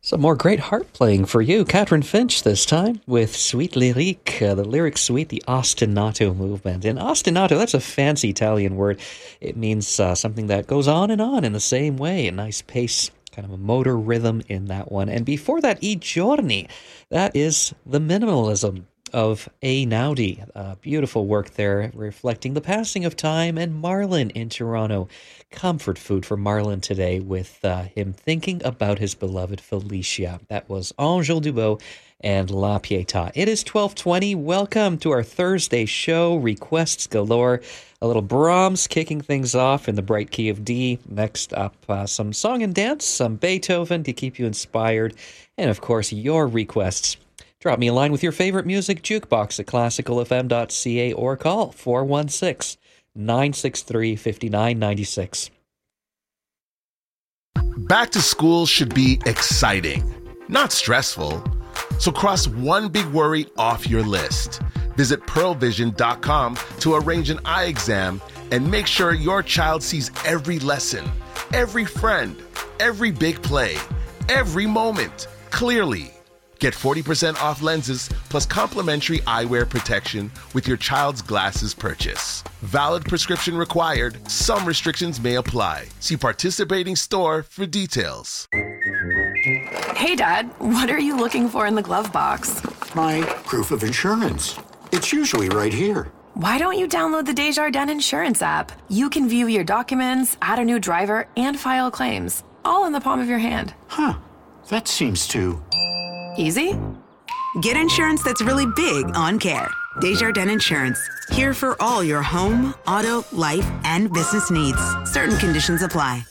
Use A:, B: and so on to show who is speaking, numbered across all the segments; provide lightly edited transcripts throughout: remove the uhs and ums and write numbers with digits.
A: Some more great harp playing for you. Catherine Finch this time with Suite Lyrique, the lyric suite, the ostinato movement. And ostinato, that's a fancy Italian word. It means something that goes on in the same way, a nice pace, kind of a motor rhythm in that one. And before that, I Giorni, that is the minimalism of Einaudi. Beautiful work there, reflecting the passing of time, and Marlon in Toronto. Comfort food for Marlon today with him thinking about his beloved Felicia. That was Angèle Dubot and La Pietà. It is 12:20. Welcome to our Thursday show. Requests galore. A little Brahms kicking things off in the bright key of D. Next up, some song and dance, some Beethoven to keep you inspired, and of course, your requests. Drop me a line with your favorite music jukebox at classicalfm.ca or call 416-963-5996.
B: Back to school should be exciting, not stressful. So cross one big worry off your list. Visit pearlvision.com to arrange an eye exam and make sure your child sees every lesson, every friend, every big play, every moment clearly. Get 40% off lenses plus complimentary eyewear protection with your child's glasses purchase. Valid prescription required. Some restrictions may apply. See participating store for details.
C: Hey, Dad, what are you looking for in the glove box?
D: My proof of insurance. It's usually right here.
C: Why don't you download the Desjardins Insurance app? You can view your documents, add a new driver, and file claims, all in the palm of your hand.
D: Huh. That seems to...
C: Easy?
E: Get insurance that's really big on care. Desjardins Insurance. Here for all your home, auto, life, and business needs. Certain conditions apply.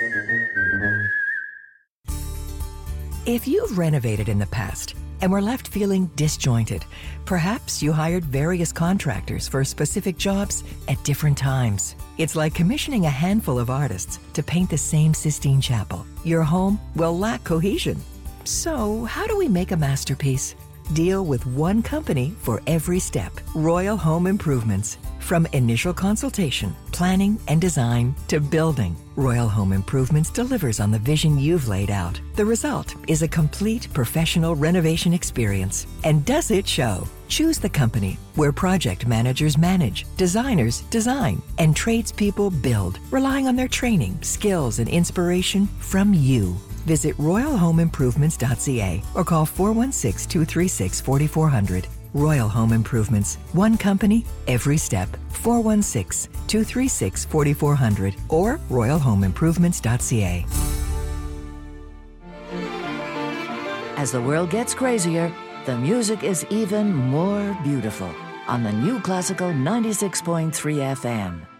F: If you've renovated in the past and were left feeling disjointed, perhaps you hired various contractors for specific jobs at different times. It's like commissioning a handful of artists to paint the same Sistine Chapel. Your home will lack cohesion. So, how do we make a masterpiece? Deal with one company for every step. Royal Home Improvements. From initial consultation, planning, and design to building, Royal Home Improvements delivers on the vision you've laid out. The result is a complete professional renovation experience. And does it show? Choose the company where project managers manage, designers design, and tradespeople build, relying on their training, skills, and inspiration from you. Visit royalhomeimprovements.ca or call 416-236-4400. Royal Home Improvements. One company, every step. 416-236-4400 or royalhomeimprovements.ca.
G: As the world gets crazier, the music is even more beautiful on the new Classical 96.3 FM.